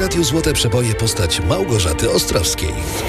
Radiu Złote Przeboje postać Małgorzaty Ostrowskiej.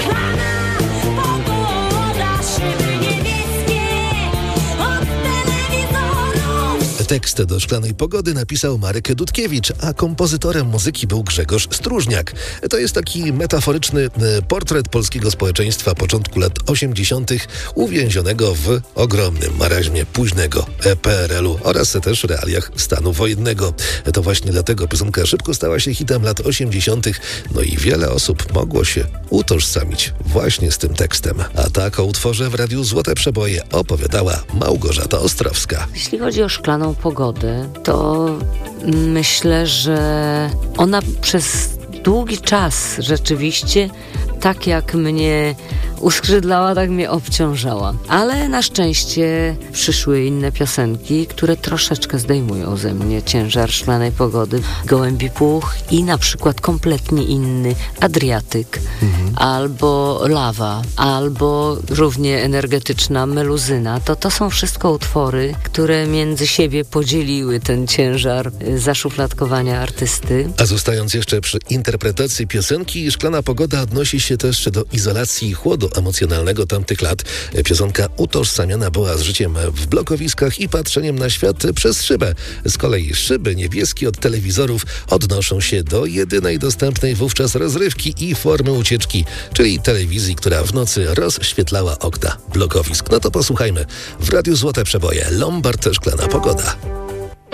Tekst do Szklanej Pogody napisał Marek Dudkiewicz, a kompozytorem muzyki był Grzegorz Stróżniak. To jest taki metaforyczny portret polskiego społeczeństwa początku lat 80. uwięzionego w ogromnym maraźmie późnego PRL-u oraz też realiach stanu wojennego. To właśnie dlatego piosenka szybko stała się hitem lat 80. No i wiele osób mogło się utożsamić właśnie z tym tekstem. A tak o utworze w Radiu Złote Przeboje opowiadała Małgorzata Ostrowska. Jeśli chodzi o Szklaną Pogodę, to myślę, że ona przez długi czas rzeczywiście tak jak mnie uskrzydlała, tak mnie obciążała. Ale na szczęście przyszły inne piosenki, które troszeczkę zdejmują ze mnie ciężar Szklanej Pogody. Gołębi Puch i na przykład kompletnie inny Adriatyk, albo Lawa, albo równie energetyczna Meluzyna. To są wszystko utwory, które między siebie podzieliły ten ciężar zaszufladkowania artysty. A zostając jeszcze przy interpretacji piosenki, Szklana Pogoda odnosi się też do izolacji i chłodu emocjonalnego tamtych lat. Piosenka utożsamiana była z życiem w blokowiskach i patrzeniem na świat przez szybę. Z kolei szyby niebieskie od telewizorów odnoszą się do jedynej dostępnej wówczas rozrywki i formy ucieczki, czyli telewizji, która w nocy rozświetlała okna blokowisk. No to posłuchajmy. W Radiu Złote Przeboje Lombard, Szklana Pogoda.